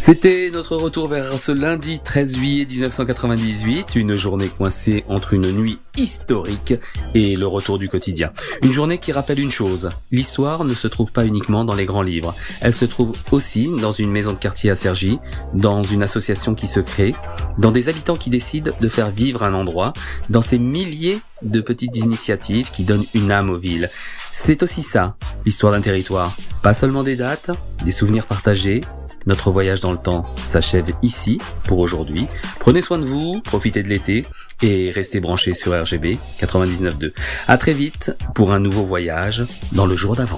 C'était notre retour vers ce lundi 13 juillet 1998, une journée coincée entre une nuit historique et le retour du quotidien. Une journée qui rappelle une chose, l'histoire ne se trouve pas uniquement dans les grands livres, elle se trouve aussi dans une maison de quartier à Cergy, dans une association qui se crée, dans des habitants qui décident de faire vivre un endroit, dans ces milliers de petites initiatives qui donnent une âme aux villes. C'est aussi ça, l'histoire d'un territoire. Pas seulement des dates, des souvenirs partagés. Notre voyage dans le temps s'achève ici pour aujourd'hui. Prenez soin de vous, profitez de l'été et restez branchés sur RGB 99.2. À très vite pour un nouveau voyage dans le jour d'avant.